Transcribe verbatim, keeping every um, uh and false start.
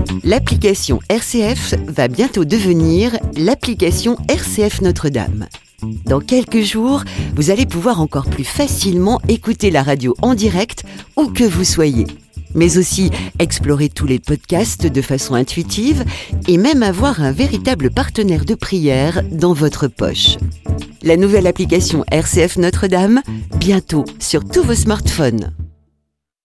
L'application R C F va bientôt devenir l'application R C F Notre-Dame. Dans quelques jours, vous allez pouvoir encore plus facilement écouter la radio en direct où que vous soyez. Mais aussi explorer tous les podcasts de façon intuitive et même avoir un véritable partenaire de prière dans votre poche. La nouvelle application R C F Notre-Dame, bientôt sur tous vos smartphones.